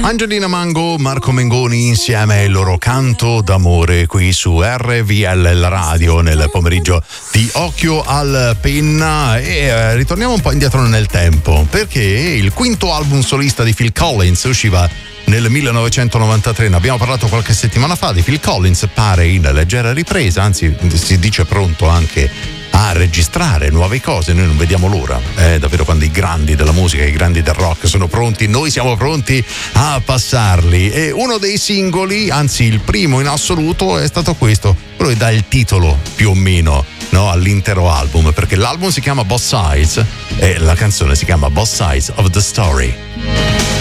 Angelina Mango, Marco Mengoni insieme al loro canto d'amore qui su RVL, la radio, nel pomeriggio di Occhio al Penna. E ritorniamo un po' indietro nel tempo, perché il quinto album solista di Phil Collins usciva nel 1993. Ne abbiamo parlato qualche settimana fa di Phil Collins, pare in leggera ripresa, anzi si dice pronto anche a registrare nuove cose. Noi non vediamo l'ora, davvero, quando i grandi della musica, i grandi del rock sono pronti, noi siamo pronti a passarli. E uno dei singoli, anzi il primo in assoluto, è stato questo, quello che dà il titolo più o meno, no, all'intero album, perché l'album si chiama Both Sides e la canzone si chiama Both Sides of the Story.